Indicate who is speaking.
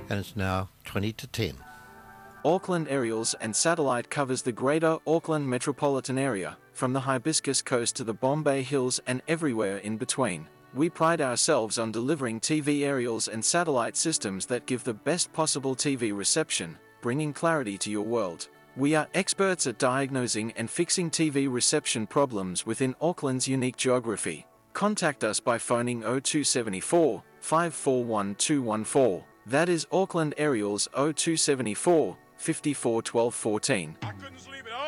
Speaker 1: and it's now 20 to 10.
Speaker 2: Auckland Aerials and Satellite covers the greater Auckland metropolitan area, from the Hibiscus Coast to the Bombay Hills and everywhere in between. We pride ourselves on delivering TV aerials and satellite systems that give the best possible TV reception, bringing clarity to your world. We are experts at diagnosing and fixing TV reception problems within Auckland's unique geography. Contact us by phoning 0274 541 214. That is Auckland Aerials 0274 54 12 14.